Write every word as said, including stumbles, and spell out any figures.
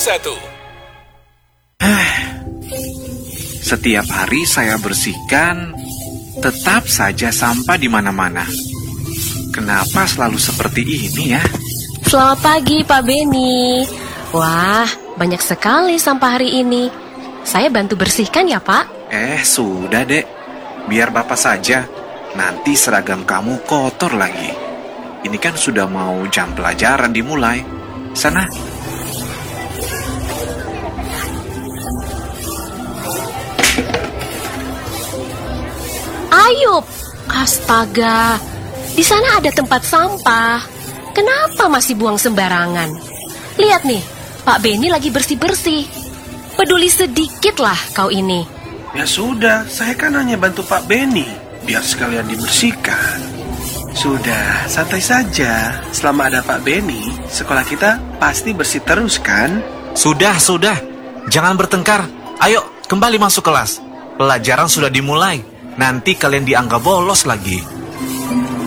satu. Setiap hari saya bersihkan, tetap saja sampah di mana-mana. Kenapa selalu seperti ini ya? Selamat pagi, Pak Beni. Wah, banyak sekali sampah hari ini. Saya bantu bersihkan ya, Pak? Eh, sudah, Dek. Biar Bapak saja. Nanti seragam kamu kotor lagi. Ini kan sudah mau jam pelajaran dimulai. Sana. Ayub, astaga. Di sana ada tempat sampah. Kenapa masih buang sembarangan? Lihat nih, Pak Beni lagi bersih-bersih. Peduli sedikit lah kau ini. Ya sudah, saya kan hanya bantu Pak Beni, biar sekalian dibersihkan. Sudah, santai saja. Selama ada Pak Beni, sekolah kita pasti bersih terus kan? Sudah, sudah. Jangan bertengkar. Ayo, kembali masuk kelas. Pelajaran sudah dimulai. Nanti kalian dianggap bolos lagi.